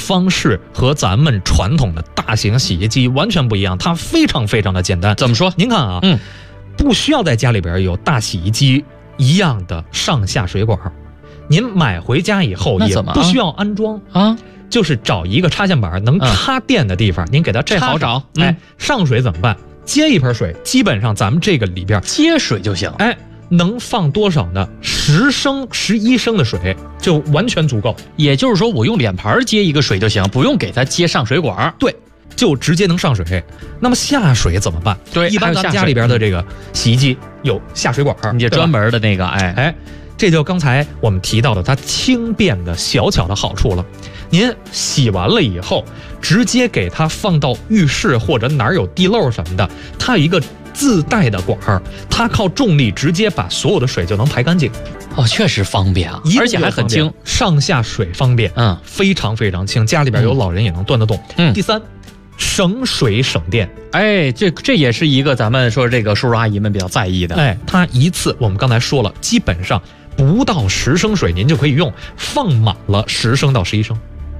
方式和咱们传统的大型洗衣机完全不一样，它非常非常的简单。 怎么说？ 您看啊，不需要在家里边有大洗衣机一样的上下水管，您买回家以后也不需要安装啊，就是找一个插线板能插电的地方，您给它插上。 这好找。 上水怎么办？接一盆水，基本上咱们这个里边接水就行。 能放多少呢？10升、11升的水就完全足够。 也就是说，我用脸盘接一个水就行，不用给它接上水管。 对，就直接能上水。那么下水怎么办？ 对， 一般咱们家里边的这个洗衣机有下水管， 你专门的那个， 这就刚才我们提到的它轻便的小巧的好处了。您洗完了以后，直接给它放到浴室或者哪儿有地漏什么的，它有一个自带的管儿，它靠重力直接把所有的水就能排干净。 确实方便啊，而且还很轻， 上下水方便，非常非常轻，家里边有老人也能端得动。第三，省水省电。 这也是一个咱们说这个叔叔阿姨们比较在意的。 它一次我们刚才说了，基本上不到10升水您就可以用，放满了10升到11升。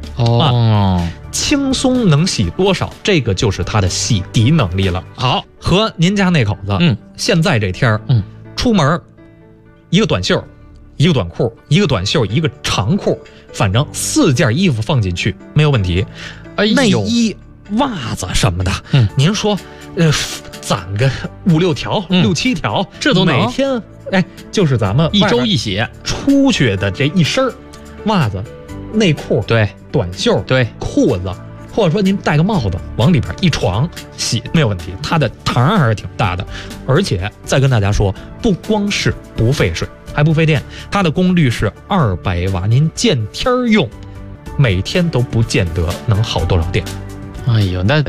轻松能洗多少？这个就是它的洗涤能力了。好，和您家那口子，现在这天出门一个短袖，一个短裤，一个短袖，一个长裤，反正4件衣服放进去没有问题。内衣、袜子什么的，您说，攒个5、6条、6、7条， 这都能每天，就是咱们 1周一洗出去的这一身袜子、内裤， 对， 短袖， 对， 裤子，或者说您戴个帽子往里边一床洗没有问题。它的堂还是挺大的，而且再跟大家说，不光是不费水，还不费电，它的功率是200瓦，您见天用，每天都不见得能耗多少电。 那